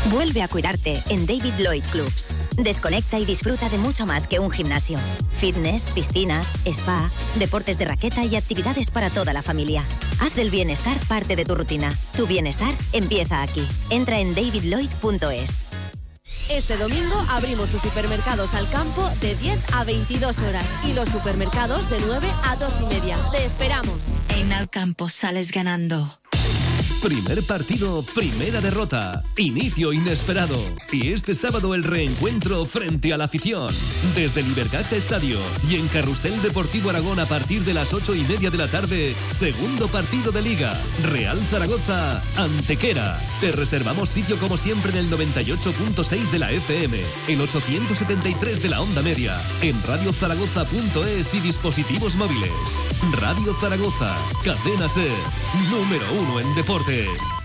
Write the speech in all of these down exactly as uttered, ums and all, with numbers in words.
Vuelve a cuidarte en David Lloyd Clubs. Desconecta y disfruta de mucho más que un gimnasio. Fitness, piscinas, spa, deportes de raqueta y actividades para toda la familia. Haz del bienestar parte de tu rutina. Tu bienestar empieza aquí. Entra en david lloyd punto es. Este domingo abrimos tus supermercados al campo de diez a veintidós horas y los supermercados de nueve a dos y media. Te esperamos. En Alcampo sales ganando. Primer partido, primera derrota. Inicio inesperado. Y este sábado el reencuentro frente a la afición. Desde Libercaja Estadio y en Carrusel Deportivo Aragón a partir de las ocho y media de la tarde. Segundo partido de Liga. Real Zaragoza, Antequera. Te reservamos sitio como siempre en el noventa y ocho punto seis de la F M, en ochocientos setenta y tres de la onda media, en radio zaragoza punto es y dispositivos móviles. Radio Zaragoza, Cadena SER, número uno en deporte.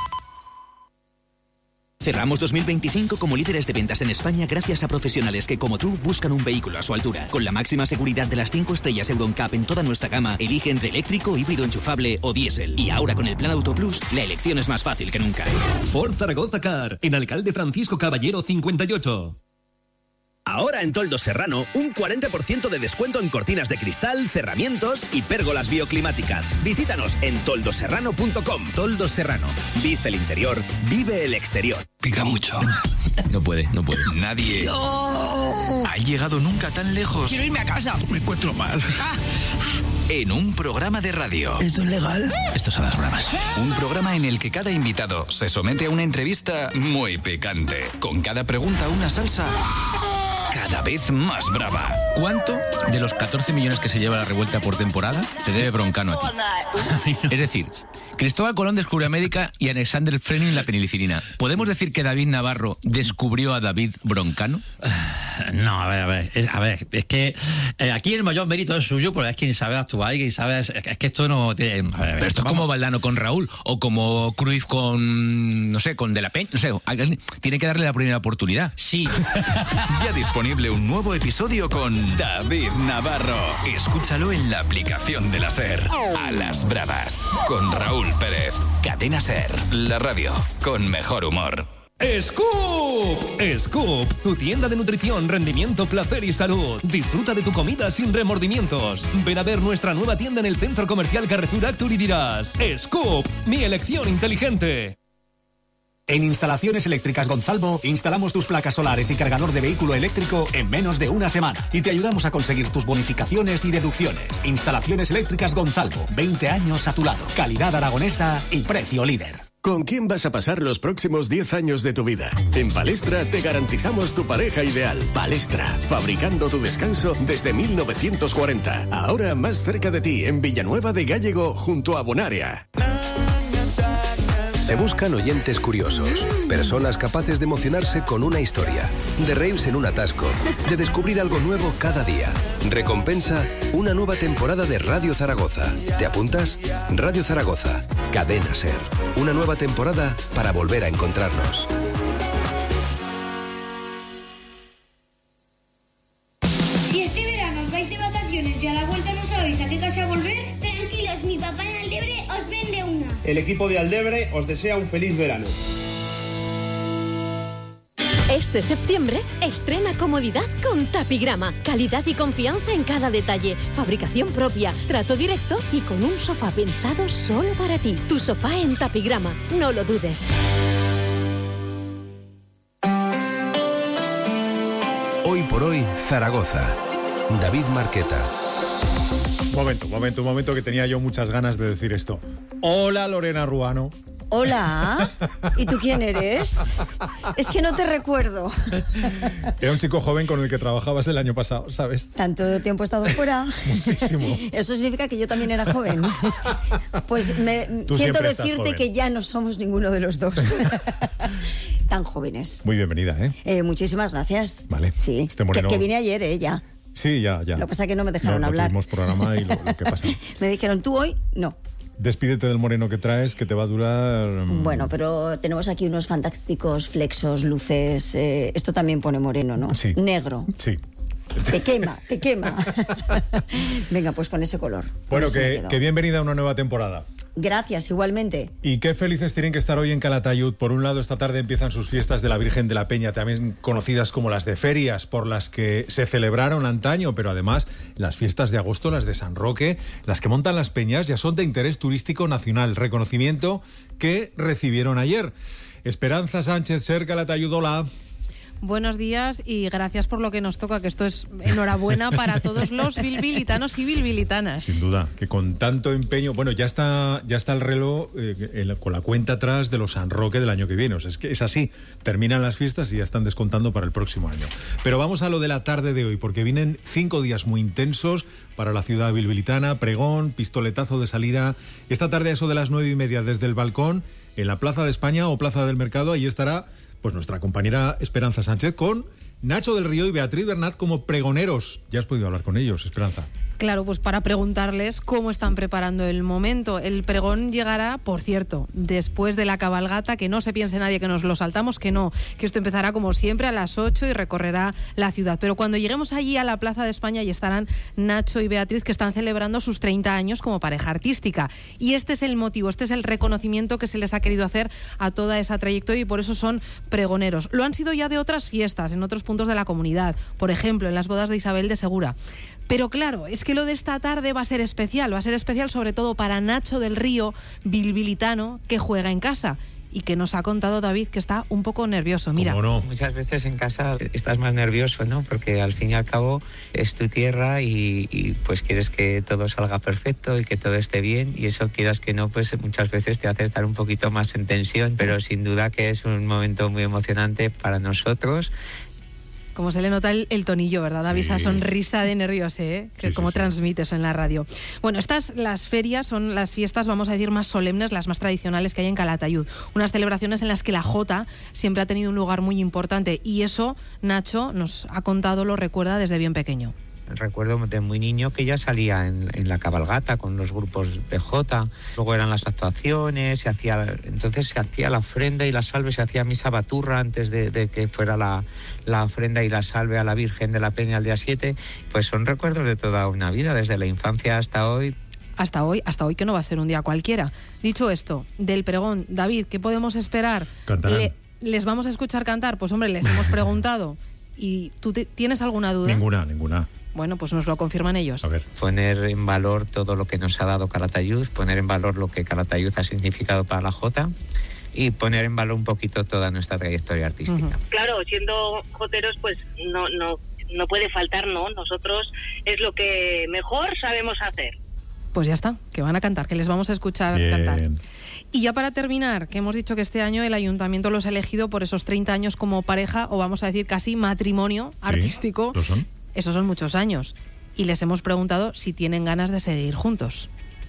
Cerramos dos mil veinticinco como líderes de ventas en España gracias a profesionales que, como tú, buscan un vehículo a su altura. Con la máxima seguridad de las cinco estrellas EuroNCAP en toda nuestra gama, elige entre eléctrico, híbrido enchufable o diésel. Y ahora con el Plan Auto Plus, la elección es más fácil que nunca. Ford Zaragoza Car, en Alcalde Francisco Caballero cincuenta y ocho. Ahora en Toldos Serrano, un cuarenta por ciento de descuento en cortinas de cristal, cerramientos y pérgolas bioclimáticas. Visítanos en toldos serrano punto com. Toldos Serrano. Viste el interior, vive el exterior. Pica mucho. No puede, no puede. Nadie no. ha llegado nunca tan lejos. Quiero irme a casa. Me encuentro mal. En un programa de radio. ¿Esto es legal? Esto son las bromas. Un programa en el que cada invitado se somete a una entrevista muy picante. Con cada pregunta una salsa cada vez más brava. ¿Cuánto de los catorce millones que se lleva la revuelta por temporada se debe Broncano a ti? Es decir, Cristóbal Colón descubrió América y Alexander Fleming la penicilina. ¿Podemos decir que David Navarro descubrió a David Broncano? No, a ver, a ver, es, a ver, es que eh, aquí el mayor mérito es suyo, porque es quien sabe actuar y quien sabe, es, es que esto no tiene... A ver, pero esto vamos. Es como Valdano con Raúl, o como Cruyff con, no sé, con De la Peña, no sé, tiene que darle la primera oportunidad. Sí. Ya disponible un nuevo episodio con David Navarro. Escúchalo en la aplicación de la SER. A las bravas, con Raúl Pérez. Cadena SER, la radio con mejor humor. ¡Scoop! ¡Scoop! Tu tienda de nutrición, rendimiento, placer y salud. Disfruta de tu comida sin remordimientos. Ven a ver nuestra nueva tienda en el Centro Comercial Carrefour Actur y dirás: ¡Scoop! ¡Mi elección inteligente! En Instalaciones Eléctricas Gonzalvo instalamos tus placas solares y cargador de vehículo eléctrico en menos de una semana y te ayudamos a conseguir tus bonificaciones y deducciones. Instalaciones Eléctricas Gonzalvo, veinte años a tu lado. Calidad aragonesa y precio líder. ¿Con quién vas a pasar los próximos diez años de tu vida? En Palestra te garantizamos tu pareja ideal. Palestra, fabricando tu descanso desde mil novecientos cuarenta. Ahora más cerca de ti, en Villanueva de Gállego, junto a Bonaria. Se buscan oyentes curiosos, personas capaces de emocionarse con una historia, de reírse en un atasco, de descubrir algo nuevo cada día. Recompensa, una nueva temporada de Radio Zaragoza. ¿Te apuntas? Radio Zaragoza, Cadena SER. Una nueva temporada para volver a encontrarnos. Si este verano os vais de vacaciones y a la vuelta no sabéis a qué casa volver, tranquilos, mi papá en Aldebre os vende una. El equipo de Aldebre os desea un feliz verano. Este septiembre, estrena comodidad con Tapigrama. Calidad y confianza en cada detalle. Fabricación propia, trato directo y con un sofá pensado solo para ti. Tu sofá en Tapigrama. No lo dudes. Hoy por hoy, Zaragoza. David Marqueta. Momento, momento, un momento que tenía yo muchas ganas de decir esto. Hola, Lorena Ruano. Hola, ¿y tú quién eres? Es que no te recuerdo. Era un chico joven con el que trabajabas el año pasado, ¿sabes? ¿Tanto tiempo he estado fuera? Muchísimo. Eso significa que yo también era joven. Pues me Tú siento decirte que ya no somos ninguno de los dos tan jóvenes. Muy bienvenida, ¿eh? eh muchísimas gracias. Vale. Sí, este moreno... que, que vine ayer, ¿eh? Ya. Sí, ya, ya. Lo que pasa es que no me dejaron no, hablar. No tuvimos programa y lo, lo que pasa. Me dijeron, tú hoy, no. Despídete del moreno que traes, que te va a durar... Bueno, pero tenemos aquí unos fantásticos flexos, luces... Eh, esto también pone moreno, ¿no? Sí. Negro. Sí. Te quema, te quema. Venga, pues con ese color. Bueno, que, que bienvenida a una nueva temporada. Gracias, igualmente. Y qué felices tienen que estar hoy en Calatayud. Por un lado, esta tarde empiezan sus fiestas de la Virgen de la Peña, también conocidas como las de ferias, por las que se celebraron antaño, pero además las fiestas de agosto, las de San Roque, las que montan las peñas, ya son de interés turístico nacional, reconocimiento que recibieron ayer. Esperanza Sánchez, Ser Calatayud, hola. Buenos días y gracias por lo que nos toca, que esto es enhorabuena para todos los bilbilitanos y bilbilitanas. Sin duda, que con tanto empeño, bueno, ya está ya está el reloj eh, con la cuenta atrás de los San Roque del año que viene. O sea, es que es así, terminan las fiestas y ya están descontando para el próximo año. Pero vamos a lo de la tarde de hoy, porque vienen cinco días muy intensos para la ciudad bilbilitana, pregón, pistoletazo de salida. Esta tarde a eso de las nueve y media desde el balcón, en la Plaza de España o Plaza del Mercado, ahí estará pues nuestra compañera Esperanza Sánchez con Nacho del Río y Beatriz Bernat como pregoneros. Ya has podido hablar con ellos, Esperanza. Claro, pues para preguntarles cómo están preparando el momento. El pregón llegará, por cierto, después de la cabalgata, que no se piense nadie que nos lo saltamos, que no, que esto empezará como siempre a las ocho y recorrerá la ciudad. Pero cuando lleguemos allí a la Plaza de España, ya estarán Nacho y Beatriz, que están celebrando sus treinta años como pareja artística. Y este es el motivo, este es el reconocimiento que se les ha querido hacer a toda esa trayectoria y por eso son pregoneros. Lo han sido ya de otras fiestas, en otros puntos de la comunidad, por ejemplo, en las bodas de Isabel de Segura. Pero claro, es que lo de esta tarde va a ser especial, va a ser especial sobre todo para Nacho del Río, bilbilitano, que juega en casa y que nos ha contado David que está un poco nervioso. Mira, no? Muchas veces en casa estás más nervioso, ¿no? Porque al fin y al cabo es tu tierra y, y pues quieres que todo salga perfecto y que todo esté bien, y eso, quieras que no, pues muchas veces te hace estar un poquito más en tensión, pero sin duda que es un momento muy emocionante para nosotros. Como se le nota el, el tonillo, ¿verdad, David? Sí. Esa sonrisa de nervios, ¿eh? Que sí, cómo sí, transmite eso en la radio. Bueno, estas, las ferias, son las fiestas, vamos a decir, más solemnes, las más tradicionales que hay en Calatayud. Unas celebraciones en las que la jota siempre ha tenido un lugar muy importante. Y eso, Nacho nos ha contado, lo recuerda desde bien pequeño. Recuerdo de muy niño que ya salía en, en la cabalgata con los grupos de jota, luego eran las actuaciones, se hacía, entonces se hacía la ofrenda y la salve, se hacía misa baturra antes de, de que fuera la, la ofrenda y la salve a la Virgen de la Peña el día siete, pues son recuerdos de toda una vida, desde la infancia hasta hoy. Hasta hoy, hasta hoy que no va a ser un día cualquiera. Dicho esto, del pregón, David, ¿qué podemos esperar? Le, ¿Les vamos a escuchar cantar? Pues hombre, les hemos preguntado. ¿Y tú te, tienes alguna duda? Ninguna, ninguna. Bueno, pues nos lo confirman ellos. A ver. Poner en valor todo lo que nos ha dado Calatayud, poner en valor lo que Calatayud ha significado para la jota y poner en valor un poquito toda nuestra trayectoria artística. Uh-huh. Claro, siendo joteros, pues no, no, no puede faltar, ¿no? Nosotros es lo que mejor sabemos hacer. Pues ya está, que van a cantar, que les vamos a escuchar Bien. cantar. Y ya para terminar, que hemos dicho que este año el ayuntamiento los ha elegido por esos treinta años como pareja, o vamos a decir casi matrimonio artístico. Sí, ¿lo son? Esos son muchos años. Y les hemos preguntado si tienen ganas de seguir juntos.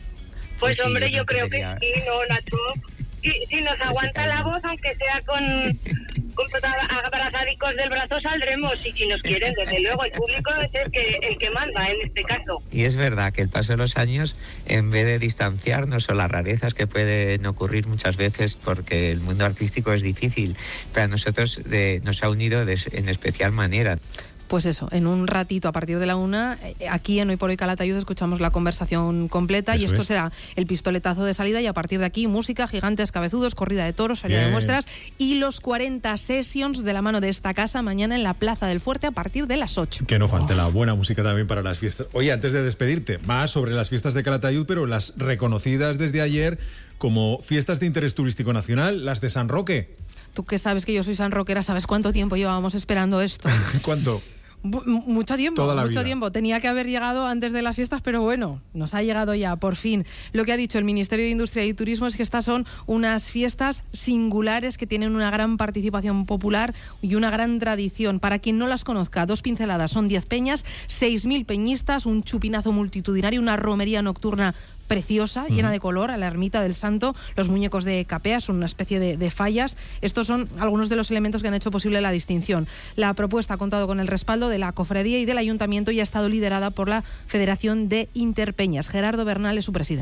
Pues hombre, yo creo que sí, ¿no, Nacho? Si, si nos aguanta la voz, aunque sea con, con abrazadicos del brazo, saldremos. Y si nos quieren, desde luego, el público es el que, el que manda en este caso. Y es verdad que el paso de los años, en vez de distanciarnos o las rarezas que pueden ocurrir muchas veces, porque el mundo artístico es difícil, pero a nosotros de, nos ha unido de, en especial manera. Pues eso, en un ratito a partir de la una, aquí en Hoy por Hoy Calatayud escuchamos la conversación completa. Eso y esto es. Será el pistoletazo de salida y a partir de aquí música, gigantes, cabezudos, corrida de toros, feria de muestras y los cuarenta sessions de la mano de esta casa mañana en la Plaza del Fuerte a partir de las ocho. Que no falte oh. la buena música también para las fiestas. Oye, antes de despedirte, más sobre las fiestas de Calatayud, pero las reconocidas desde ayer como fiestas de interés turístico nacional, las de San Roque. Tú que sabes que yo soy sanroquera, ¿sabes cuánto tiempo llevábamos esperando esto? ¿Cuánto? Mucho tiempo, Toda la mucho vida. tiempo. Tenía que haber llegado antes de las fiestas, pero bueno, nos ha llegado ya, por fin. Lo que ha dicho el Ministerio de Industria y Turismo es que estas son unas fiestas singulares que tienen una gran participación popular y una gran tradición. Para quien no las conozca, dos pinceladas, son diez peñas, seis mil peñistas, un chupinazo multitudinario, una romería nocturna preciosa, uh-huh. llena de color, a la ermita del Santo, los muñecos de capea, son una especie de, de fallas. Estos son algunos de los elementos que han hecho posible la distinción. La propuesta ha contado con el respaldo de la cofradía y del ayuntamiento y ha estado liderada por la Federación de Interpeñas. Gerardo Bernal es su presidente.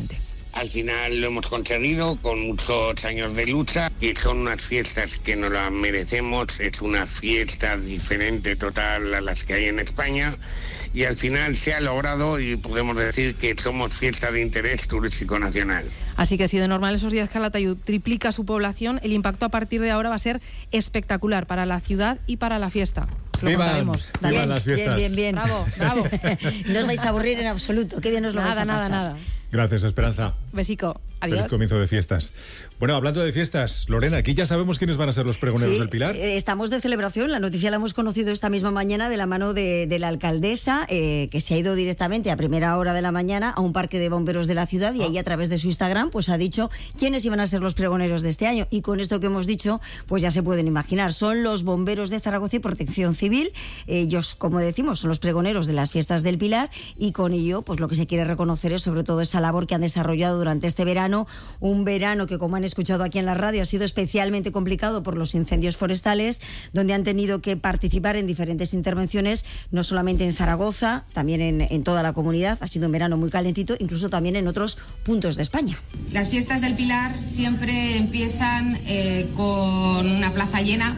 Al final lo hemos conseguido con muchos años de lucha y son unas fiestas que nos las merecemos, es una fiesta diferente total a las que hay en España y al final se ha logrado y podemos decir que somos fiesta de interés turístico nacional. Así que si de normal esos días Calatayud triplica su población, el impacto a partir de ahora va a ser espectacular para la ciudad y para la fiesta. Lo ¡Vivan! contaremos. ¡Vivan Bien, las fiestas! Bien, bien, bien. Bravo, bravo. No os vais a aburrir en absoluto. Qué bien os lo Nada, vais a nada, pasar. nada. Gracias, Esperanza. Besico. Adiós. Feliz comienzo de fiestas. Bueno, hablando de fiestas, Lorena, aquí ya sabemos quiénes van a ser los pregoneros Sí, del Pilar. eh, estamos de celebración. La noticia la hemos conocido esta misma mañana de la mano de, de la alcaldesa, eh, que se ha ido directamente a primera hora de la mañana a un parque de bomberos de la ciudad y ahí a través de su Instagram pues ha dicho quiénes iban a ser los pregoneros de este año. Y con esto que hemos dicho, pues ya se pueden imaginar. Son los bomberos de Zaragoza y Protección Civil. Ellos, como decimos, son los pregoneros de las fiestas del Pilar y con ello, pues lo que se quiere reconocer es sobre todo esa labor que han desarrollado durante este verano. Un verano que, como han escuchado aquí en la radio, ha sido especialmente complicado por los incendios forestales, donde han tenido que participar en diferentes intervenciones, no solamente en Zaragoza, también en, en toda la comunidad. Ha sido un verano muy calentito, incluso también en otros puntos de España. Las fiestas del Pilar siempre empiezan eh, con una plaza llena,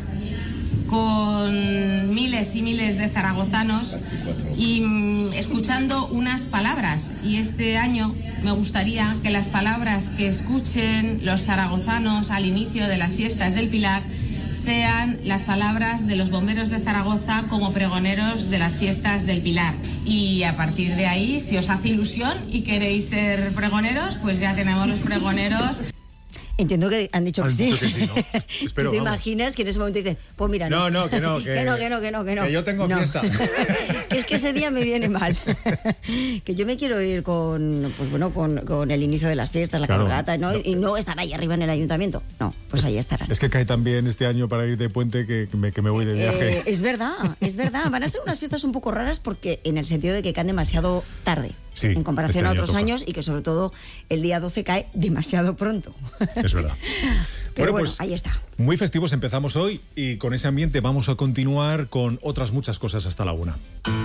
con miles y miles de zaragozanos y mm, escuchando unas palabras. Y este año me gustaría que las palabras que escuchen los zaragozanos al inicio de las fiestas del Pilar sean las palabras de los bomberos de Zaragoza como pregoneros de las fiestas del Pilar. Y a partir de ahí, si os hace ilusión y queréis ser pregoneros, pues ya tenemos los pregoneros. Entiendo que han dicho que Han sí. dicho que sí, ¿no? Espero, ¿Tú te vamos. imaginas que en ese momento dicen, pues mira, No, no, que no, que- que no, que no, que no, que no. que yo tengo No. fiesta. Que es que ese día me viene mal. Que yo me quiero ir con, pues bueno, con, con el inicio de las fiestas, la Claro. cabalgata, ¿no? Y no estar ahí arriba en el ayuntamiento. No, pues ahí estarán. Es que cae también este año para ir de puente que que me, que me voy de viaje. Eh, es verdad, es verdad. Van a ser unas fiestas un poco raras porque en el sentido de que caen demasiado tarde Sí, en comparación este a año otros toca. años y que sobre todo el día doce cae demasiado pronto. Es verdad. Pero bueno, pues ahí está. muy festivos empezamos hoy y con ese ambiente vamos a continuar con otras muchas cosas hasta la una.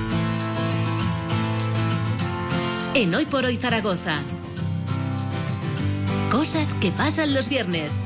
En Hoy por Hoy Zaragoza. Cosas que pasan los viernes.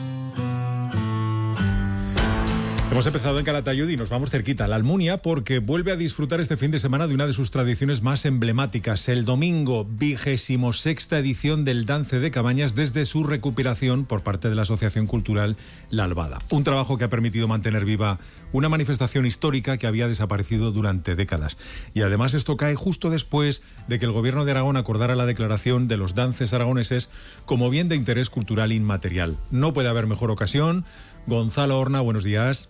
Hemos empezado en Calatayud y nos vamos cerquita, la Almunia, porque vuelve a disfrutar este fin de semana de una de sus tradiciones más emblemáticas. El domingo, vigésimo sexta edición del Dance de Cabañas desde su recuperación por parte de la Asociación Cultural La Albada. Un trabajo que ha permitido mantener viva una manifestación histórica que había desaparecido durante décadas. Y además esto cae justo después de que el Gobierno de Aragón acordara la declaración de los dances aragoneses como bien de interés cultural inmaterial. No puede haber mejor ocasión. Gonzalo Horna, buenos días.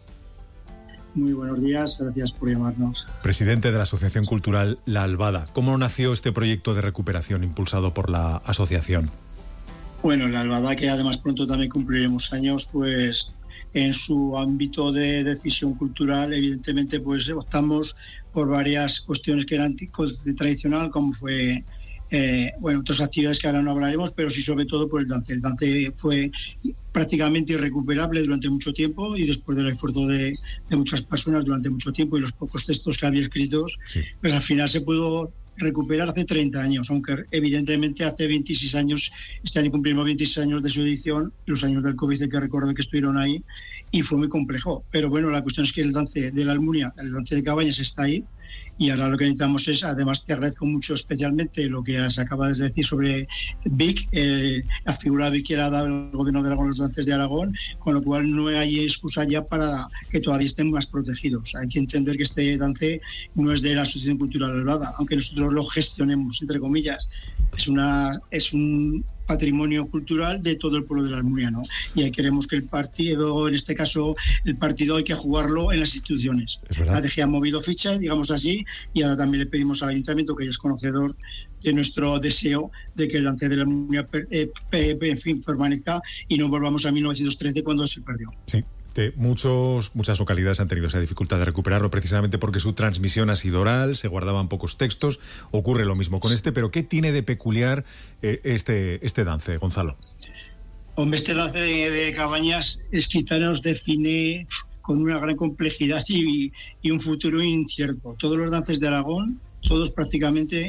Muy buenos días, gracias por llamarnos. Presidente de la Asociación Cultural La Albada. ¿Cómo nació este proyecto de recuperación impulsado por la asociación? Bueno, la Albada, que además pronto también cumpliremos años, pues en su ámbito de decisión cultural, evidentemente, pues optamos por varias cuestiones que eran t- tradicional, como fue eh, bueno, otras actividades que ahora no hablaremos, pero sí sobre todo por el dance. El dance fue prácticamente irrecuperable durante mucho tiempo y después del esfuerzo de, de muchas personas durante mucho tiempo y los pocos textos que había escritos, sí. Pues al final se pudo recuperar hace treinta años, aunque evidentemente hace veintiséis años, este año cumplimos veintiséis años de su edición, los años del COVID hay que recordar que estuvieron ahí y fue muy complejo. Pero bueno, la cuestión es que el dance de la Almunia, el dance de Cabañas está ahí y ahora lo que necesitamos es, además te agradezco mucho especialmente lo que se acaba de decir sobre Vic, eh, la figura de Vic que le ha dado el Gobierno de Aragón los dances de Aragón, con lo cual no hay excusa ya para que todavía estén más protegidos. Hay que entender que este dance no es de la Asociación Cultural Albada, aunque nosotros lo gestionemos, entre comillas, es, una, es un patrimonio cultural de todo el pueblo de la Almunia, ¿no? Y ahí queremos que el partido, en este caso, el partido hay que jugarlo en las instituciones. La D G ha movido ficha, digamos así, y ahora también le pedimos al Ayuntamiento, que ya es conocedor de nuestro deseo de que el dance de la Almunia, eh, eh, en fin, permanezca y no volvamos a mil novecientos trece cuando se perdió. Sí. De muchos, muchas localidades han tenido esa dificultad de recuperarlo precisamente porque su transmisión ha sido oral, se guardaban pocos textos. Ocurre lo mismo con este, pero ¿qué tiene de peculiar eh, este, este dance, Gonzalo? Hombre, este dance de, de Cabañas es quizá nos define con una gran complejidad y, y un futuro incierto. Todos los dances de Aragón, todos prácticamente,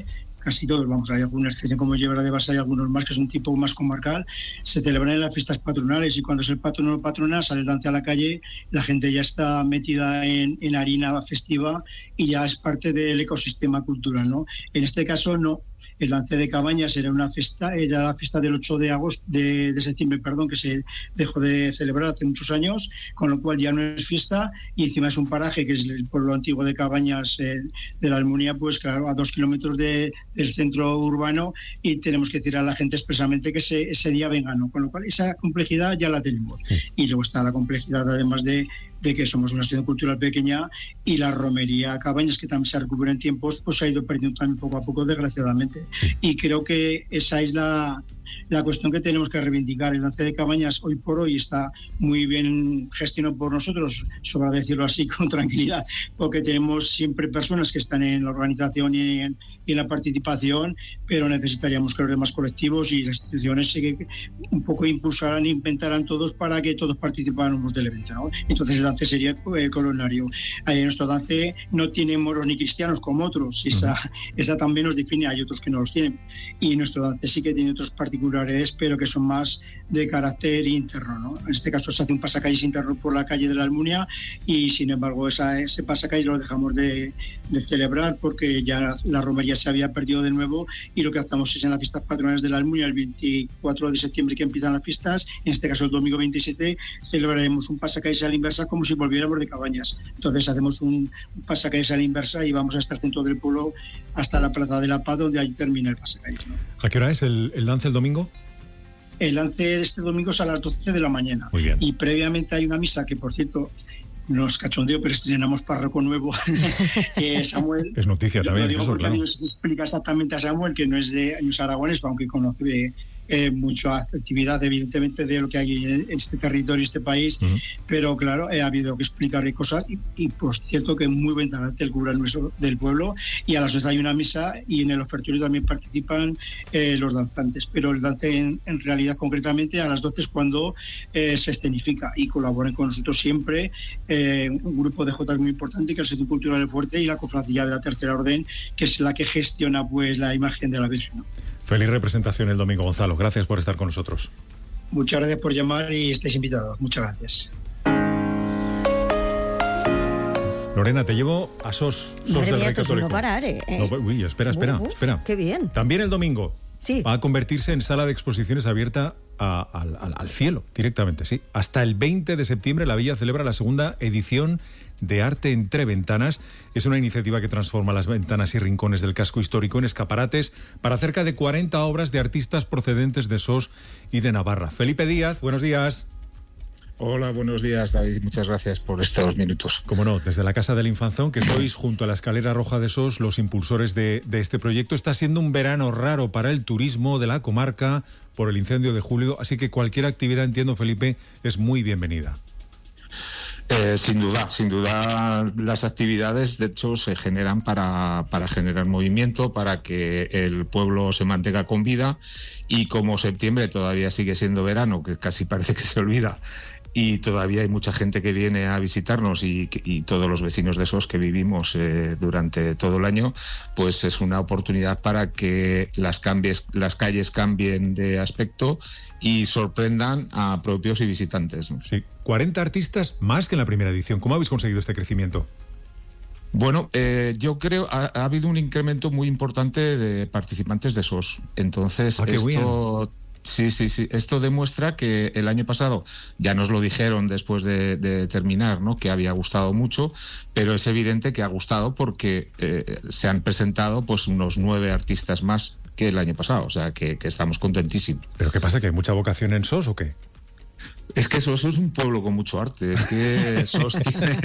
casi todos, vamos, hay alguna excepción como Llevera de Basa, hay algunos más que son tipo más comarcal, se celebran en las fiestas patronales y cuando es el patrono o patrona sale el dance a la calle, la gente ya está metida en, en harina festiva y ya es parte del ecosistema cultural, ¿no? En este caso no. El Dance de Cabañas era una fiesta, era la fiesta del ocho de agosto, de, de septiembre, perdón, que se dejó de celebrar hace muchos años, con lo cual ya no es fiesta y encima es un paraje que es el pueblo antiguo de Cabañas eh, de la Almunia, pues claro, a dos kilómetros de, del centro urbano y tenemos que decir a la gente expresamente que ese, ese día venga, ¿no? Con lo cual esa complejidad ya la tenemos. Y luego está la complejidad además de, de que somos una ciudad cultural pequeña y la romería Cabañas, que también se recupera en tiempos, pues se ha ido perdiendo también poco a poco, desgraciadamente. Y creo que esa es la, la cuestión que tenemos que reivindicar. El Dance de Cabañas hoy por hoy está muy bien gestionado por nosotros, sobra decirlo así con tranquilidad, porque tenemos siempre personas que están en la organización y en, y en la participación, pero necesitaríamos que los demás colectivos y las instituciones se, un poco impulsaran e inventaran todos para que todos participáramos del evento, ¿no? Entonces el dance sería eh, coronario. Ahí nuestro dance no tiene moros ni cristianos como otros, esa, uh-huh. esa también nos define, hay otros que no los tienen, y nuestro dance sí que tiene otros particularidades, pero que son más de carácter interno, ¿no? En este caso se hace un pasacalles interno por la calle de la Almunia y sin embargo esa, ese pasacalles lo dejamos de, de celebrar porque ya la romería se había perdido de nuevo y lo que hacemos es en las fiestas patronales de la Almunia el veinticuatro de septiembre que empiezan las fiestas, en este caso el domingo veintisiete celebraremos un pasacalles a la inversa como si volviéramos de Cabañas. Entonces hacemos un, un pasacalles a la inversa y vamos hasta el centro del pueblo, hasta la Plaza de la Paz, donde ahí termina el pasacalles, ¿no? ¿A qué hora es el, el dance el domingo? El dance de este domingo es a las doce de la mañana. Muy bien. Y previamente hay una misa que, por cierto, nos cachondeo, pero estrenamos párroco nuevo. eh, Samuel. Es noticia también. Lo digo eso, porque claro. a mí se explica exactamente a Samuel, que no es de los aragones, aunque conoce eh, mucha actividad, evidentemente, de lo que hay en este territorio, este país. Uh-huh. Pero claro, eh, ha habido que explicarle cosas. Y, y por cierto, que muy buen talante el cura nuestro del pueblo. Y a las doce hay una misa y en el ofertorio también participan eh, los danzantes. Pero el dance, en, en realidad, concretamente, a las doce es cuando eh, se escenifica y colaboran con nosotros siempre. Eh, un grupo de jotas muy importante que es el Centro Cultural del Fuerte y la Cofradía de la Tercera Orden, que es la que gestiona pues la imagen de la Virgen, ¿no? Feliz representación el domingo, Gonzalo. Gracias por estar con nosotros. Muchas gracias por llamar y estáis invitados. Muchas gracias. Lorena, te llevo a SOS. SOS Madre del mía, Rey esto es Católico. un no parar, ¿eh? No, uy, espera, espera, Uf, espera. Qué bien. También el domingo sí. va a convertirse en sala de exposiciones abierta a, al, al, al cielo, directamente, sí. Hasta el veinte de septiembre la Villa celebra la segunda edición de Arte entre Ventanas. Es una iniciativa que transforma las ventanas y rincones del casco histórico en escaparates para cerca de cuarenta obras de artistas procedentes de SOS y de Navarra. Felipe Díaz, buenos días. Hola, buenos días, David. Muchas gracias por estos minutos. Como no, desde la Casa del Infanzón, que sois junto a la Escalera Roja de SOS los impulsores de, de este proyecto. Está siendo un verano raro para el turismo de la comarca por el incendio de julio, así que cualquier actividad, entiendo, Felipe, es muy bienvenida. Eh, sin duda, sin duda las actividades de hecho se generan para, para generar movimiento, para que el pueblo se mantenga con vida, y como septiembre todavía sigue siendo verano, que casi parece que se olvida, y todavía hay mucha gente que viene a visitarnos y, y todos los vecinos de SOS que vivimos eh, durante todo el año, pues es una oportunidad para que las, cambies, las calles cambien de aspecto y sorprendan a propios y visitantes, ¿no? Sí, cuarenta artistas más que en la primera edición. ¿Cómo habéis conseguido este crecimiento? Bueno, eh, yo creo ha, ha habido un incremento muy importante de participantes de SOS. Entonces, ah, qué esto... bien. Sí, sí, sí. Esto demuestra que el año pasado ya nos lo dijeron después de, de terminar, ¿no? Que había gustado mucho, pero es evidente que ha gustado porque eh, se han presentado pues unos nueve artistas más que el año pasado, o sea que, que estamos contentísimos. ¿Pero qué pasa? ¿Que hay mucha vocación en SOS o qué? Es que SOS es un pueblo con mucho arte. Es que SOS tiene...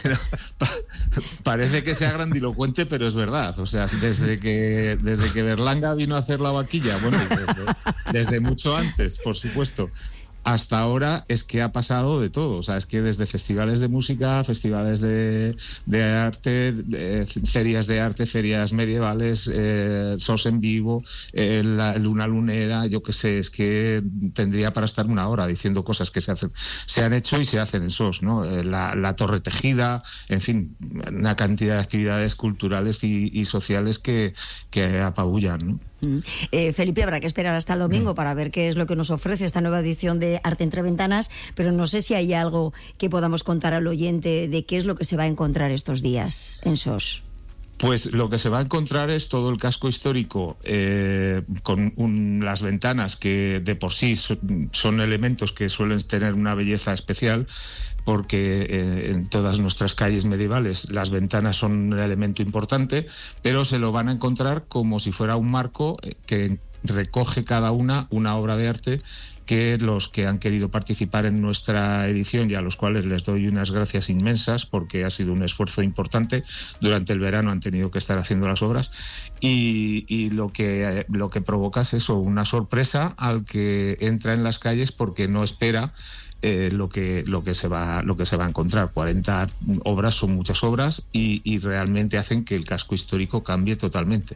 Parece que sea grandilocuente, pero es verdad. O sea, desde que desde que Berlanga vino a hacer la vaquilla, bueno, desde, desde mucho antes, por supuesto. hasta ahora es que ha pasado de todo. O sea, es que desde festivales de música, festivales de, de arte, de, ferias de arte, ferias medievales, eh, shows en vivo, eh, la luna lunera, yo qué sé, es que tendría para estar una hora diciendo cosas que se hacen, se han hecho y se hacen en shows, ¿no? Eh, la, la torre tejida, en fin, una cantidad de actividades culturales y, y sociales que, que apabullan, ¿no? Eh, Felipe, habrá que esperar hasta el domingo para ver qué es lo que nos ofrece esta nueva edición de Arte entre Ventanas, pero no sé si hay algo que podamos contar al oyente de qué es lo que se va a encontrar estos días en S O S. Pues lo que se va a encontrar es todo el casco histórico eh, con un, las ventanas que de por sí son, son elementos que suelen tener una belleza especial, porque eh, en todas nuestras calles medievales las ventanas son un elemento importante, pero se lo van a encontrar como si fuera un marco que recoge cada una una obra de arte que los que han querido participar en nuestra edición y a los cuales les doy unas gracias inmensas porque ha sido un esfuerzo importante. Durante el verano han tenido que estar haciendo las obras y, y lo que lo que provoca es eso, una sorpresa al que entra en las calles porque no espera Eh, lo que lo que se va lo que se va a encontrar. cuarenta obras son muchas obras y, y realmente hacen que el casco histórico cambie totalmente.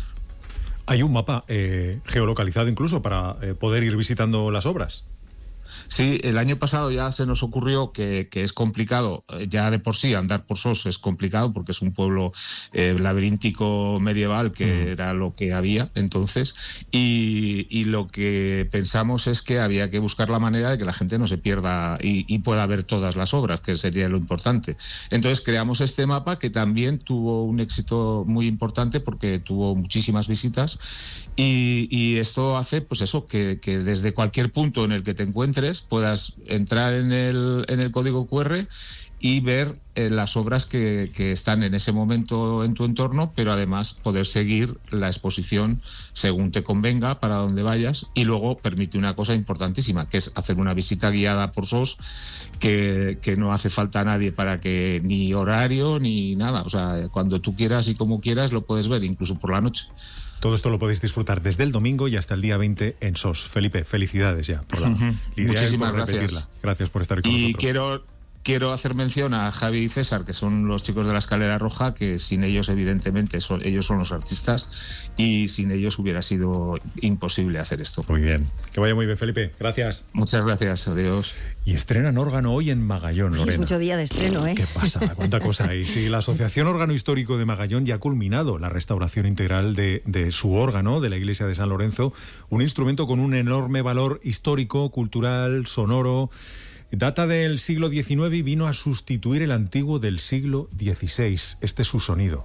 Hay un mapa eh, geolocalizado incluso para eh, poder ir visitando las obras. Sí, el año pasado ya se nos ocurrió que, que es complicado, ya de por sí andar por S O S es complicado porque es un pueblo eh, laberíntico medieval que mm. era lo que había entonces y, y lo que pensamos es que había que buscar la manera de que la gente no se pierda y, y pueda ver todas las obras, que sería lo importante. Entonces creamos este mapa que también tuvo un éxito muy importante porque tuvo muchísimas visitas y, y esto hace pues eso, que, que desde cualquier punto en el que te encuentres puedas entrar en el, en el código cu erre y ver eh, las obras que, que están en ese momento en tu entorno, pero además poder seguir la exposición según te convenga para donde vayas y luego permite una cosa importantísima, que es hacer una visita guiada por S O S que, que no hace falta a nadie para que ni horario ni nada, o sea, cuando tú quieras y como quieras lo puedes ver, incluso por la noche. Todo esto lo podéis disfrutar desde el domingo y hasta el día veinte en S O S. Felipe, felicidades ya por la uh-huh. idea Muchísimas y por repetirla. Gracias. Gracias por estar aquí con y nosotros. Quiero, quiero hacer mención a Javi y César, que son los chicos de la Escalera Roja, que sin ellos, evidentemente, son, ellos son los artistas y sin ellos hubiera sido imposible hacer esto. Muy bien. Que vaya muy bien, Felipe. Gracias. Muchas gracias. Adiós. Y estrenan órgano hoy en Magallón, Lorena. Es mucho día de estreno, ¿eh? ¿Qué pasa? ¿Cuánta cosa hay? Sí, la Asociación Órgano Histórico de Magallón ya ha culminado la restauración integral de, de su órgano, de la iglesia de San Lorenzo, un instrumento con un enorme valor histórico, cultural, sonoro. Data del siglo diecinueve y vino a sustituir el antiguo del siglo dieciséis. Este es su sonido.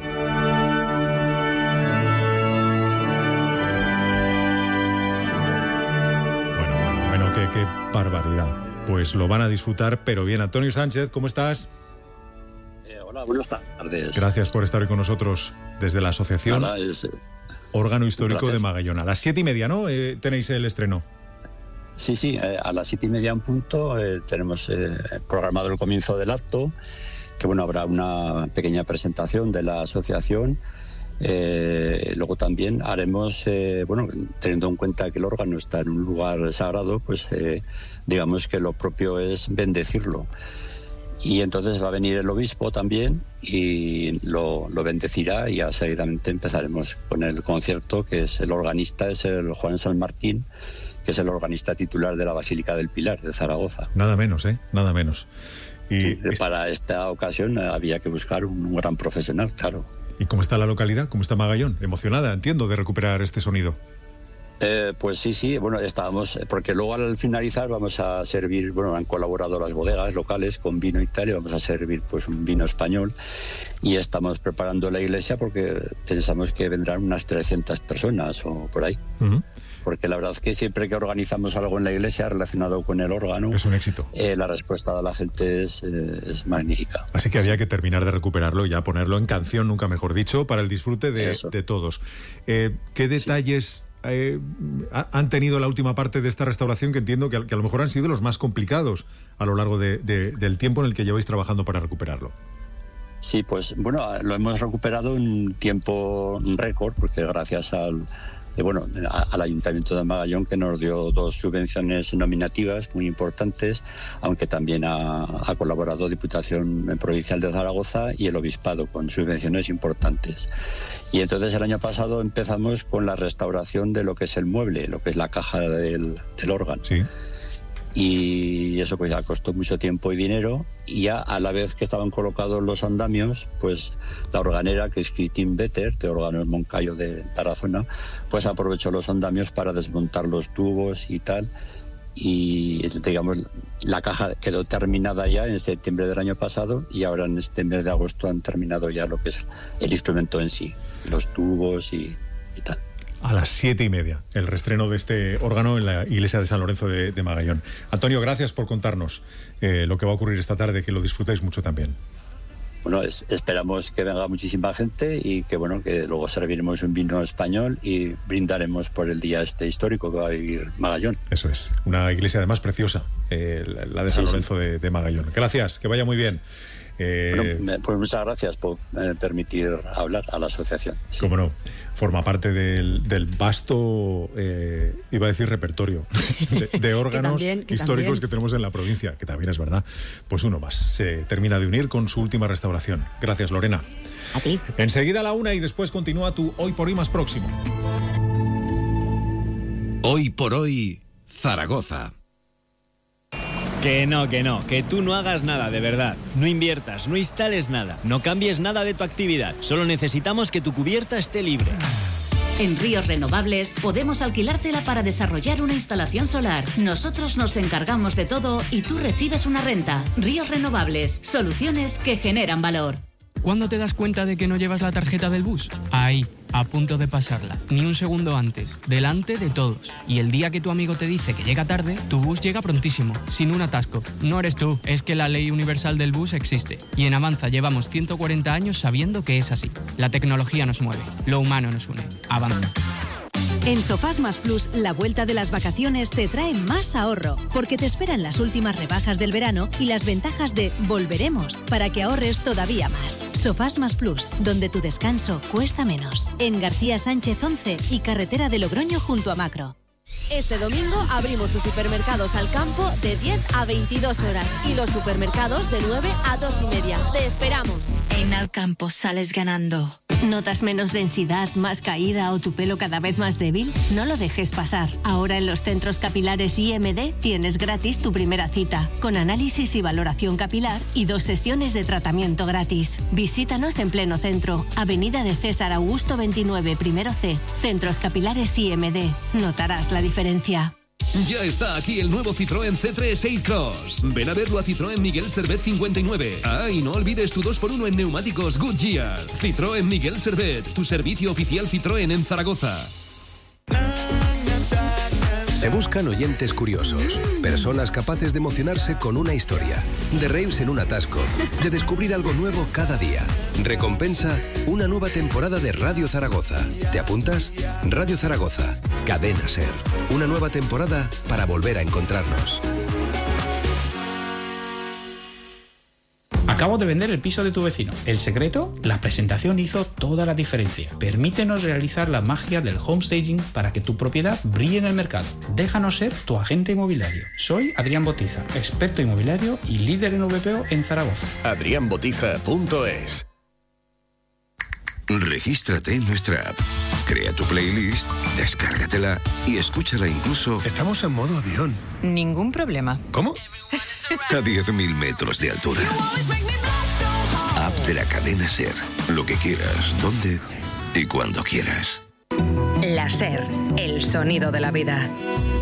Bueno, bueno, bueno, qué, qué barbaridad. Pues lo van a disfrutar, pero bien. Antonio Sánchez, ¿cómo estás? Eh, hola, buenas tardes. Gracias por estar hoy con nosotros desde la Asociación Hola, es, eh, Órgano Histórico de Magallón. A las siete y media, ¿no? Eh, tenéis el estreno. Sí, sí, eh, a las siete y media en punto eh, tenemos eh, programado el comienzo del acto, que bueno, habrá una pequeña presentación de la asociación. Eh, luego también haremos, eh, bueno, teniendo en cuenta que el órgano está en un lugar sagrado, pues eh, digamos que lo propio es bendecirlo. Y entonces va a venir el obispo también y lo, lo bendecirá y ya seguidamente empezaremos con el concierto, que es el organista, es el Juan San Martín, que es el organista titular de la Basílica del Pilar de Zaragoza. Nada menos, ¿eh? Nada menos. Y sí, para esta ocasión había que buscar un gran profesional, claro. ¿Y cómo está la localidad? ¿Cómo está Magallón? Emocionada, entiendo, de recuperar este sonido. Eh, pues sí, sí, bueno, estábamos, porque luego al finalizar vamos a servir, bueno, han colaborado las bodegas locales con vino y tal, y vamos a servir pues un vino español, y estamos preparando la iglesia porque pensamos que vendrán unas trescientas personas o por ahí. Uh-huh. Porque la verdad es que siempre que organizamos algo en la iglesia relacionado con el órgano, es un éxito. Eh, la respuesta de la gente es, eh, es magnífica. Así que había que terminar de recuperarlo y ya ponerlo en canción, nunca mejor dicho, para el disfrute de, de todos. Eh, ¿Qué detalles sí. eh, han tenido la última parte de esta restauración, que entiendo que a, que a lo mejor han sido los más complicados a lo largo de, de, del tiempo en el que lleváis trabajando para recuperarlo? Sí, pues bueno, lo hemos recuperado en tiempo récord, porque gracias al Y bueno, a, al Ayuntamiento de Magallón, que nos dio dos subvenciones nominativas muy importantes, aunque también ha, ha colaborado Diputación Provincial de Zaragoza y el Obispado con subvenciones importantes. Y entonces el año pasado empezamos con la restauración de lo que es el mueble, lo que es la caja del, del órgano. Sí. Y eso pues ya costó mucho tiempo y dinero, y ya a la vez que estaban colocados los andamios, pues la organera, que es Christine Better, de Órganos Moncayo de Tarazona, pues aprovechó los andamios para desmontar los tubos y tal, y digamos la caja quedó terminada ya en septiembre del año pasado, y ahora en este mes de agosto han terminado ya lo que es el instrumento en sí, los tubos y, y tal. A las siete y media, el reestreno de este órgano en la iglesia de San Lorenzo de, de Magallón. Antonio, gracias por contarnos eh, lo que va a ocurrir esta tarde, que lo disfrutáis mucho también. Bueno, es, esperamos que venga muchísima gente y que bueno que luego serviremos un vino español y brindaremos por el día este histórico que va a vivir Magallón. Eso es, una iglesia además preciosa, eh, la de San sí, Lorenzo sí. De, de Magallón. Gracias, que vaya muy bien. Eh, bueno, pues muchas gracias por eh, permitir hablar a la asociación. Sí. Cómo no, forma parte del, del vasto, eh, iba a decir repertorio, de, de órganos que también, que históricos también. Que tenemos en la provincia, que también es verdad. Pues uno más, se termina de unir con su última restauración. Gracias, Lorena. A ti. Enseguida a la una y después continúa tu Hoy por Hoy más próximo. Hoy por Hoy, Zaragoza. Que no, que no, que tú no hagas nada, de verdad. No inviertas, no instales nada, no cambies nada de tu actividad. Solo necesitamos que tu cubierta esté libre. En Ríos Renovables podemos alquilártela para desarrollar una instalación solar. Nosotros nos encargamos de todo y tú recibes una renta. Ríos Renovables, soluciones que generan valor. ¿Cuándo te das cuenta de que no llevas la tarjeta del bus? Ahí, a punto de pasarla, ni un segundo antes, delante de todos. Y el día que tu amigo te dice que llega tarde, tu bus llega prontísimo, sin un atasco. No eres tú, es que la ley universal del bus existe. Y en Avanza llevamos ciento cuarenta años sabiendo que es así. La tecnología nos mueve, lo humano nos une. Avanza. En Sofás Más Plus, la vuelta de las vacaciones te trae más ahorro, porque te esperan las últimas rebajas del verano y las ventajas de Volveremos, para que ahorres todavía más. Sofás Más Plus, donde tu descanso cuesta menos. En García Sánchez once y Carretera de Logroño junto a Macro. Este domingo abrimos tus supermercados al campo de diez a veintidós horas y los supermercados de nueve a dos y media. ¡Te esperamos! En Alcampo sales ganando. ¿Notas menos densidad, más caída o tu pelo cada vez más débil? No lo dejes pasar. Ahora en los centros capilares I M D tienes gratis tu primera cita, con análisis y valoración capilar y dos sesiones de tratamiento gratis. Visítanos en pleno centro, Avenida de César Augusto veintinueve, primero C, Centros Capilares I M D. Notarás la diferencia. Ya está aquí el nuevo Citroën C tres A-Cross. Ven a verlo a Citroën Miguel Servet cincuenta y nueve. Ah, y no olvides tu dos por uno en neumáticos Goodyear. Citroën Miguel Servet, tu servicio oficial Citroën en Zaragoza. Se buscan oyentes curiosos, personas capaces de emocionarse con una historia, de reírse en un atasco, de descubrir algo nuevo cada día. Recompensa, una nueva temporada de Radio Zaragoza. ¿Te apuntas? Radio Zaragoza, Cadena Ser. Una nueva temporada para volver a encontrarnos. Acabo de vender el piso de tu vecino. El secreto, la presentación hizo toda la diferencia. Permítenos realizar la magia del homestaging para que tu propiedad brille en el mercado. Déjanos ser tu agente inmobiliario. Soy Adrián Botiza, experto inmobiliario y líder en V P O en Zaragoza. adrián botiza punto es. Regístrate en nuestra app. Crea tu playlist, descárgatela y escúchala incluso... Estamos en modo avión. Ningún problema. ¿Cómo? A diez mil metros de altura. App de la cadena Ser. Lo que quieras, donde y cuando quieras. La Ser, el sonido de la vida.